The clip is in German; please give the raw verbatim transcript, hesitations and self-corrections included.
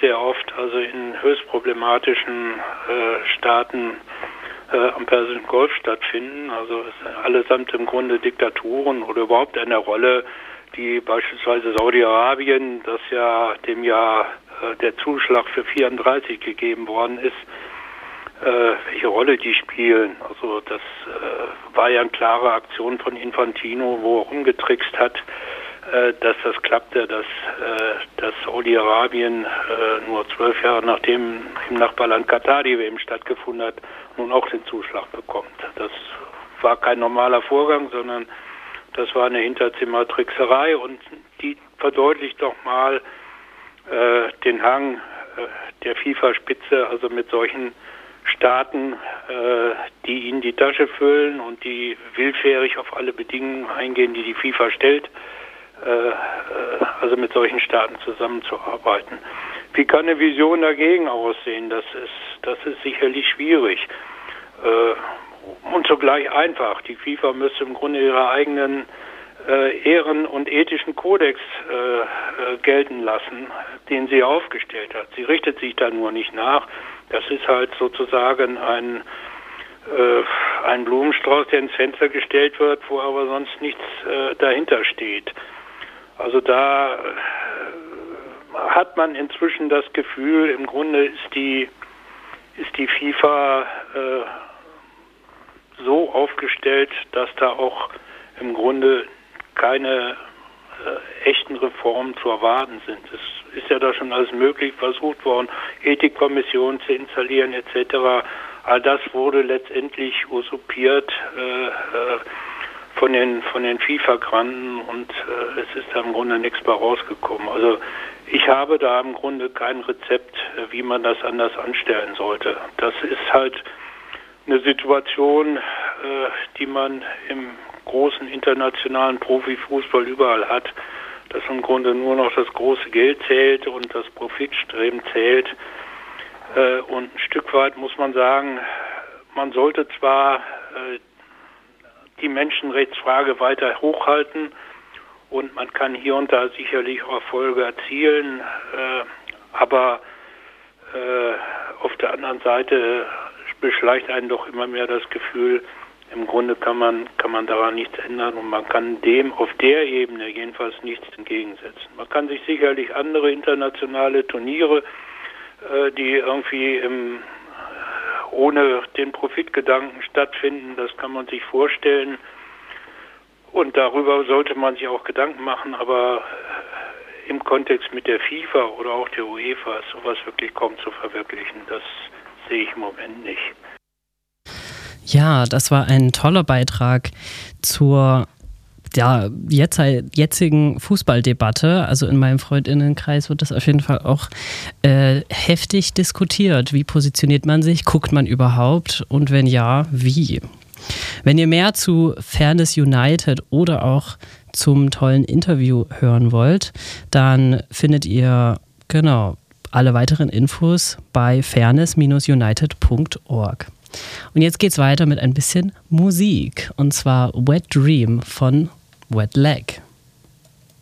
sehr oft also in höchst problematischen äh, Staaten äh, am Persischen Golf stattfinden. Also es ist allesamt im Grunde Diktaturen oder überhaupt eine Rolle, die beispielsweise Saudi-Arabien, das ja dem Jahr äh, der Zuschlag für vierunddreißig gegeben worden ist, äh, welche Rolle die spielen. Also das äh, war ja eine klare Aktion von Infantino, wo er rumgetrickst hat, äh, dass das klappte, dass, äh, dass Saudi-Arabien äh, nur zwölf Jahre nachdem im Nachbarland Katar die W M stattgefunden hat, nun auch den Zuschlag bekommt. Das war kein normaler Vorgang, sondern das war eine Hinterzimmertrickserei und die verdeutlicht doch mal äh, den Hang äh, der FIFA-Spitze, also mit solchen Staaten, äh, die ihnen die Tasche füllen und die willfährig auf alle Bedingungen eingehen, die die FIFA stellt, äh, äh, also mit solchen Staaten zusammenzuarbeiten. Wie kann eine Vision dagegen aussehen? Das ist, das ist sicherlich schwierig. Äh, Und zugleich einfach. Die FIFA müsste im Grunde ihre eigenen äh, Ehren- und ethischen Kodex äh, äh, gelten lassen, den sie aufgestellt hat. Sie richtet sich da nur nicht nach. Das ist halt sozusagen ein, äh, ein Blumenstrauß, der ins Fenster gestellt wird, wo aber sonst nichts äh, dahinter steht. Also da äh, hat man inzwischen das Gefühl, im Grunde ist die, ist die FIFA äh, so aufgestellt, dass da auch im Grunde keine äh, echten Reformen zu erwarten sind. Es ist ja da schon alles möglich versucht worden, Ethikkommissionen zu installieren et cetera. All das wurde letztendlich usurpiert äh, äh, von den von den FIFA-Granten und äh, es ist da im Grunde nichts bei rausgekommen. Also ich habe da im Grunde kein Rezept, äh, wie man das anders anstellen sollte. Das ist halt eine Situation, äh, die man im großen internationalen Profifußball überall hat, dass im Grunde nur noch das große Geld zählt und das Profitstreben zählt. Äh, und ein Stück weit muss man sagen, man sollte zwar äh, die Menschenrechtsfrage weiter hochhalten und man kann hier und da sicherlich auch Erfolge erzielen, äh, aber äh, auf der anderen Seite beschleicht einen doch immer mehr das Gefühl, im Grunde kann man kann man daran nichts ändern und man kann dem auf der Ebene jedenfalls nichts entgegensetzen. Man kann sich sicherlich andere internationale Turniere, äh, die irgendwie im, ohne den Profitgedanken stattfinden, das kann man sich vorstellen und darüber sollte man sich auch Gedanken machen, aber im Kontext mit der FIFA oder auch der UEFA ist sowas wirklich kaum zu verwirklichen. Das sehe ich im Moment nicht. Ja, das war ein toller Beitrag zur ja, jetzt, jetzigen Fußballdebatte. Also in meinem Freundinnenkreis wird das auf jeden Fall auch äh, heftig diskutiert. Wie positioniert man sich? Guckt man überhaupt? Und wenn ja, wie? Wenn ihr mehr zu Fairness United oder auch zum tollen Interview hören wollt, dann findet ihr, genau, alle weiteren Infos bei fairness United Punkt org. Und jetzt geht's weiter mit ein bisschen Musik. Und zwar Wet Dream von Wet Leg.